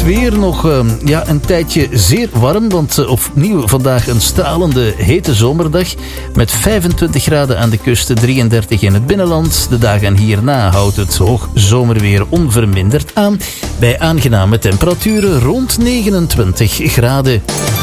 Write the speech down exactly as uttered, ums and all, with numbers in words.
weer nog uh, ja, een tijdje zeer warm, want uh, opnieuw vandaag een stralende hete zomerdag met vijfentwintig graden aan de kust, drieëndertig in het binnenland. De dagen hierna houdt het hoog zomerweer onverminderd aan bij aangename temperaturen rond negenentwintig graden.